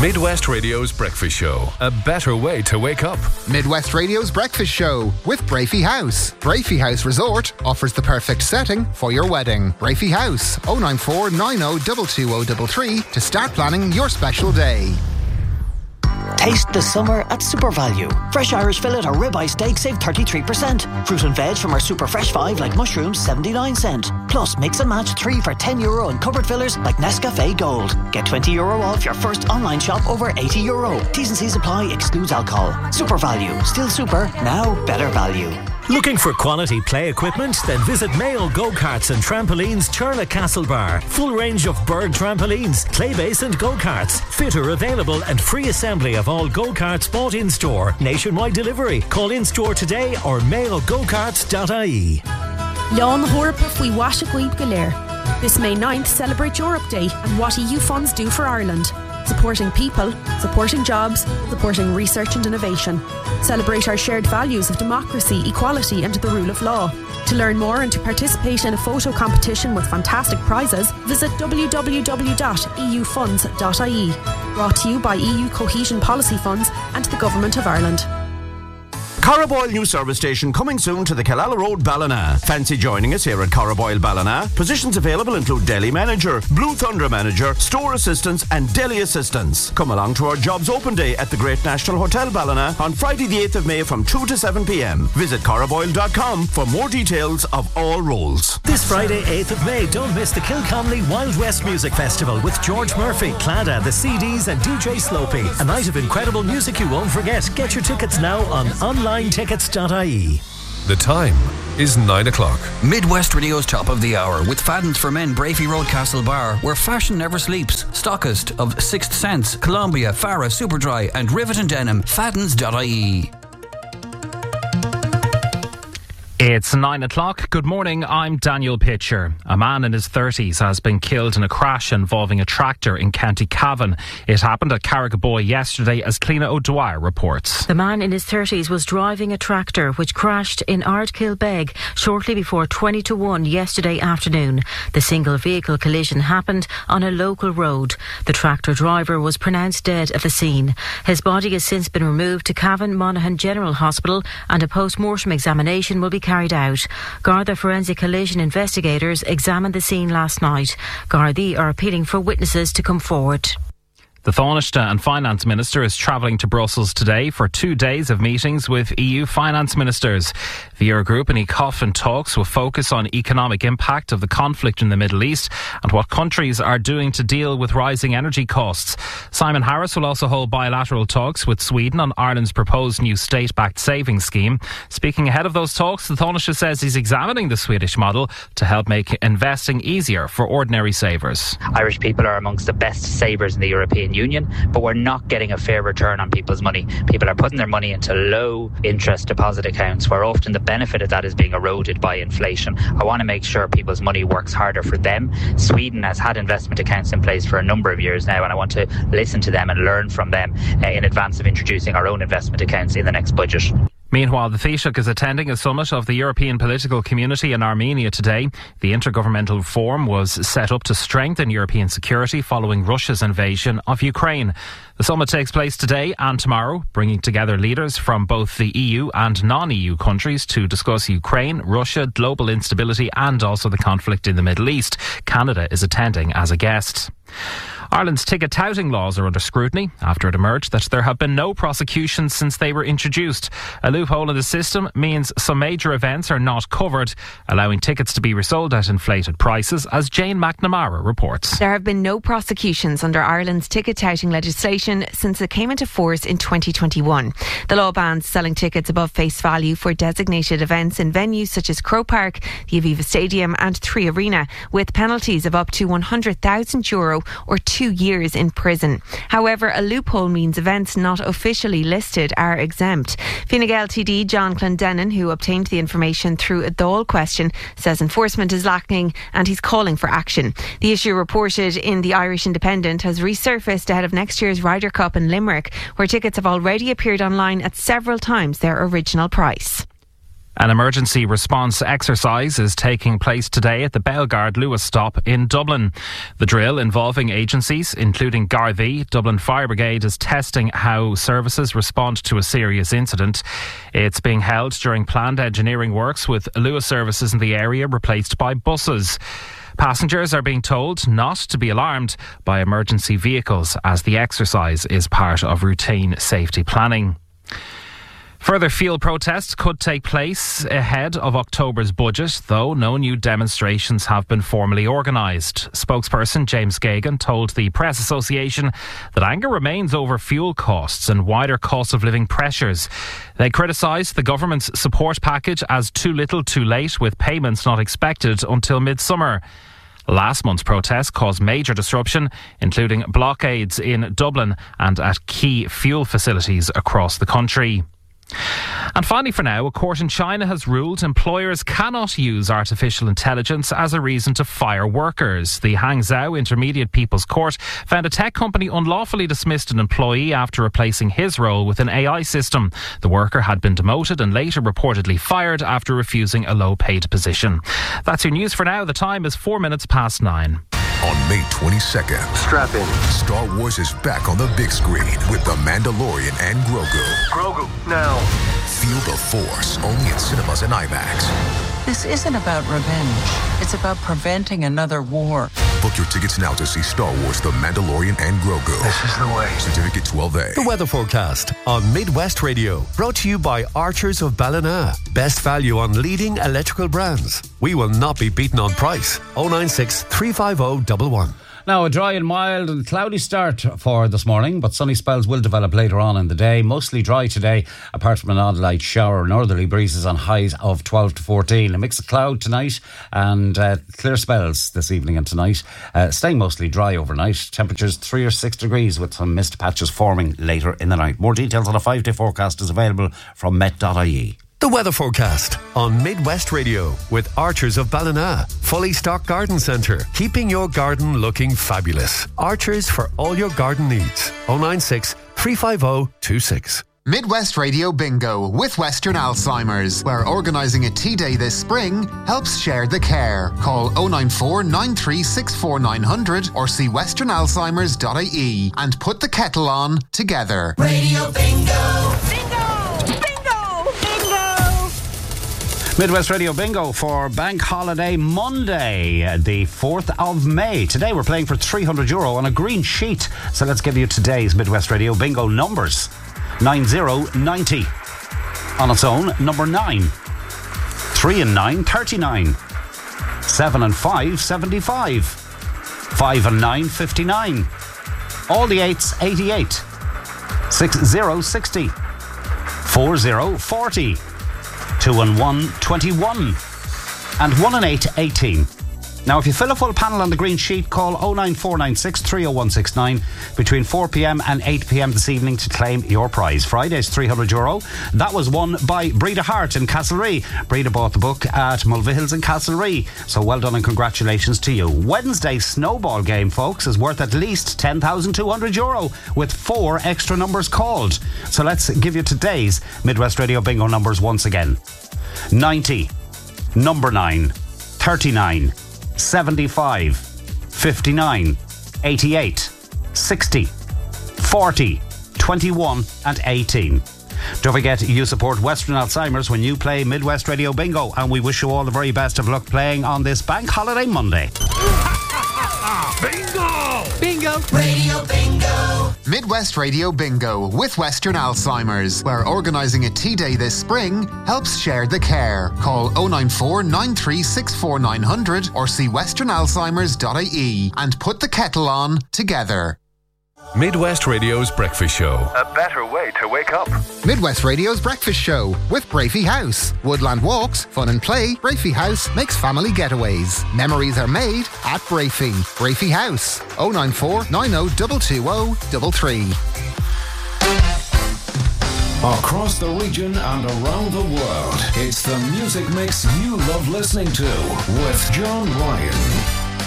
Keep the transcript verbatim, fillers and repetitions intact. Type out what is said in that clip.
Midwest Radio's Breakfast Show. A better way to wake up. Midwest Radio's Breakfast Show with Brafey House. Brafey House Resort offers the perfect setting for your wedding. Brafey House, oh nine four nine oh two two oh three three to start planning your special day. Taste the summer at Super Value. Fresh Irish fillet or ribeye steak save thirty-three percent. Fruit and veg from our Super Fresh five like mushrooms seventy-nine cent. Plus mix and match three for ten euro and cupboard fillers like Nescafe Gold. Get twenty euro off your first online shop over eighty euro. T's and C's apply, excludes alcohol. Super Value. Still super, now better value. Looking for quality play equipment? Then visit Mayo Go-Karts and Trampolines Churla Castlebar. Full range of Berg trampolines, clay base and go-karts. Fitter available and free assembly of all go-karts bought in-store. Nationwide delivery. Call in-store today or mayo go karts dot I E. Leon Horpa Fui Washa Guib Galer. This May ninth, celebrate Europe Day and what E U funds do for Ireland. Supporting people, supporting jobs, supporting research and innovation. Celebrate our shared values of democracy, equality and the rule of law. To learn more and to participate in a photo competition with fantastic prizes, visit w w w dot e u funds dot I E. Brought to you by E U Cohesion Policy Funds and the Government of Ireland. Corraboyle new service station coming soon to the Killala Road, Ballina. Fancy joining us here at Corraboyle, Ballina? Positions available include deli manager, Blue Thunder manager, store assistants and deli assistants. Come along to our jobs open day at the Great National Hotel, Ballina on Friday the eighth of May from two to seven p m. Visit corraboyle dot com for more details of all roles. This Friday eighth of May, don't miss the Kilconnelly Wild West Music Festival with George Murphy, Clada, the C Ds and D J Slopey. A night of incredible music you won't forget. Get your tickets now on online tickets dot I E. The time is nine o'clock. Midwest Radio's Top of the Hour with Fadden's for Men, Brafey Road, Castlebar, where fashion never sleeps. Stockist of Sixth Sense, Columbia, Farah, Superdry and Rivet and Denim. Faddens dot I E. It's nine o'clock. Good morning, I'm Daniel Pitcher. A man in his thirties has been killed in a crash involving a tractor in County Cavan. It happened at Carrigaboy yesterday, as Cliona O'Dwyer reports. The man in his thirties was driving a tractor which crashed in Ardkilbeg shortly before twenty to one yesterday afternoon. The single vehicle collision happened on a local road. The tractor driver was pronounced dead at the scene. His body has since been removed to Cavan Monaghan General Hospital and a post-mortem examination will be carried carried out. Garda Forensic Collision investigators examined the scene last night. Gardaí are appealing for witnesses to come forward. The Taoiseach and Finance Minister is travelling to Brussels today for two days of meetings with E U finance ministers. The Eurogroup and ECOFIN talks will focus on economic impact of the conflict in the Middle East and what countries are doing to deal with rising energy costs. Simon Harris will also hold bilateral talks with Sweden on Ireland's proposed new state-backed savings scheme. Speaking ahead of those talks, the Taoiseach says he's examining the Swedish model to help make investing easier for ordinary savers. Irish people are amongst the best savers in the European Union, but we're not getting a fair return on people's money. People are putting their money into low interest deposit accounts where often the benefit of that is being eroded by inflation. I want to make sure people's money works harder for them. Sweden has had investment accounts in place for a number of years now, and I want to listen to them and learn from them uh, in advance of introducing our own investment accounts in the next budget. Meanwhile, the Taoiseach is attending a summit of the European political community in Armenia today. The Intergovernmental Forum was set up to strengthen European security following Russia's invasion of Ukraine. The summit takes place today and tomorrow, bringing together leaders from both the E U and non-E U countries to discuss Ukraine, Russia, global instability and also the conflict in the Middle East. Canada is attending as a guest. Ireland's ticket touting laws are under scrutiny after it emerged that there have been no prosecutions since they were introduced. A loophole in the system means some major events are not covered, allowing tickets to be resold at inflated prices, as Jane McNamara reports. There have been no prosecutions under Ireland's ticket touting legislation since it came into force in twenty twenty-one. The law bans selling tickets above face value for designated events in venues such as Croke Park, the Aviva Stadium and Three Arena, with penalties of up to one hundred thousand euro or two years in prison. However, a loophole means events not officially listed are exempt. Fine Gael T D John Clendenin, who obtained the information through a Dáil question, says enforcement is lacking and he's calling for action. The issue, reported in the Irish Independent, has resurfaced ahead of next year's Ryder Cup in Limerick, where tickets have already appeared online at several times their original price. An emergency response exercise is taking place today at the Bellegarde Lewis stop in Dublin. The drill, involving agencies including Gardaí, Dublin Fire Brigade, is testing how services respond to a serious incident. It's being held during planned engineering works, with Lewis services in the area replaced by buses. Passengers are being told not to be alarmed by emergency vehicles, as the exercise is part of routine safety planning. Further fuel protests could take place ahead of October's budget, though no new demonstrations have been formally organised. Spokesperson James Geoghegan told the Press Association that anger remains over fuel costs and wider cost of living pressures. They criticised the government's support package as too little too late, with payments not expected until midsummer. Last month's protests caused major disruption, including blockades in Dublin and at key fuel facilities across the country. And finally, for now, a court in China has ruled employers cannot use artificial intelligence as a reason to fire workers. The Hangzhou Intermediate People's Court found a tech company unlawfully dismissed an employee after replacing his role with an A I system. The worker had been demoted and later reportedly fired after refusing a low-paid position. That's your news for now. The time is four minutes past nine. On May twenty-second, strap in. Star Wars is back on the big screen with The Mandalorian and Grogu. Grogu, now. Feel the Force, only in cinemas and IMAX. This isn't about revenge. It's about preventing another war. Book your tickets now to see Star Wars, The Mandalorian and Grogu. This is the way. Certificate twelve A. The weather forecast on Midwest Radio. Brought to you by Archers of Ballina. Best value on leading electrical brands. We will not be beaten on price. oh nine six, three five oh, one one. Now, a dry and mild and cloudy start for this morning, but sunny spells will develop later on in the day. Mostly dry today, apart from an odd light shower. Northerly breezes on highs of twelve to fourteen. A mix of cloud tonight and uh, clear spells this evening and tonight. Uh, staying mostly dry overnight. Temperatures three or six degrees with some mist patches forming later in the night. More details on a five-day forecast is available from met dot I E. The weather forecast on Midwest Radio with Archers of Ballina. Fully stocked garden centre, keeping your garden looking fabulous. Archers for all your garden needs. oh nine six, three five oh, two six. Midwest Radio Bingo with Western Alzheimer's, where organising a tea day this spring helps share the care. Call oh nine four, nine three six four, nine hundred or see western alzheimers dot I E and put the kettle on together. Radio Bingo! Bingo! Midwest Radio Bingo for Bank Holiday Monday, the fourth of May. Today we're playing for three hundred euro on a green sheet. So let's give you today's Midwest Radio Bingo numbers. nine zero ninety. On its own, number nine. three and nine, thirty-nine. seven and five, seventy-five. five and nine, fifty-nine. All the eights, eighty-eight. six zero, sixty. four zero, forty. Two and one, twenty-one. And one and eight, eighteen. Now, if you fill a full panel on the green sheet, call oh nine four nine six, three oh one six nine between four p.m. and eight p.m. this evening to claim your prize. Friday's three hundred euro. That was won by Breda Hart in Castlerea. Breda bought the book at Mulvihills in Castlerea. So well done and congratulations to you. Wednesday's snowball game, folks, is worth at least ten thousand two hundred euro with four extra numbers called. So let's give you today's Midwest Radio Bingo numbers once again. ninety, number nine, thirty-nine, seventy-five, fifty-nine, eighty-eight, sixty, forty, twenty-one and eighteen. Don't forget, you support Western Alzheimer's when you play Midwest Radio Bingo, and we wish you all the very best of luck playing on this Bank Holiday Monday. Bingo! Bingo! Radio Bingo! Midwest Radio Bingo with Western Alzheimer's, where organising a tea day this spring helps share the care. Call oh nine four, nine three six four, nine hundred or see western alzheimers dot I E and put the kettle on together. Midwest Radio's Breakfast Show. A better way to wake up. Midwest Radio's Breakfast Show with Brafey House. Woodland walks, fun and play. Brafey House makes family getaways. Memories are made at Brafey. Brafey House. oh nine four, nine oh two two oh three three. Across the region and around the world, it's the music mix you love listening to with John Ryan.